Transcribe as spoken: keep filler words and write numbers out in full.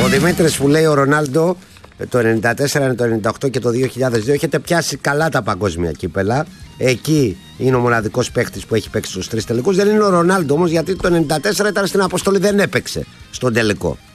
Ο Δημήτρης που λέει ο Ρονάλντο το ενενήντα τέσσερα, το ενενήντα οκτώ και το δύο χιλιάδες δύο έχετε πιάσει καλά τα παγκόσμια κύπελα. Εκεί είναι ο μοναδικός παίκτης που έχει παίξει στους τρεις τελικούς. Δεν είναι ο Ρονάλντο όμως, γιατί το ενενήντα τέσσερα ήταν στην αποστολή, δεν έπαιξε στον τελικό.